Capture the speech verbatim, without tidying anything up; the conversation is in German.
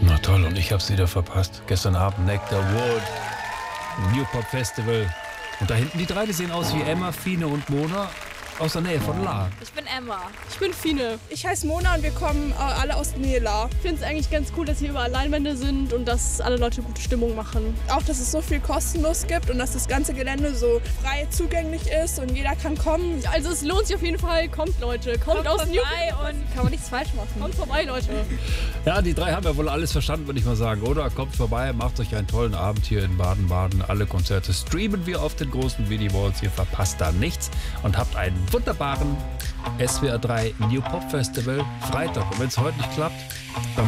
Na toll, und ich hab's wieder verpasst. Gestern Abend Nectar Wood, New Pop Festival. Und da hinten die drei, die sehen aus wie Emma, Fine und Mona aus der Nähe von La. Ich bin Emma. Ich bin Fine. Ich heiße Mona und wir kommen äh, alle aus der Nähe La. Ich finde es eigentlich ganz cool, dass hier überall Leinwände sind und dass alle Leute gute Stimmung machen. Auch, dass es so viel kostenlos gibt und dass das ganze Gelände so frei zugänglich ist und jeder kann kommen. Also es lohnt sich auf jeden Fall. Kommt, Leute. Kommt, Kommt aus vorbei New und kann man nichts falsch machen. Kommt vorbei, Leute. Ja, die drei haben ja wohl alles verstanden, würde ich mal sagen, oder? Kommt vorbei, macht euch einen tollen Abend hier in Baden-Baden. Alle Konzerte streamen wir auf den großen Videowalls. Ihr verpasst da nichts und habt einen wunderbaren S W R drei New Pop Festival Freitag. Und wenn es heute nicht klappt, dann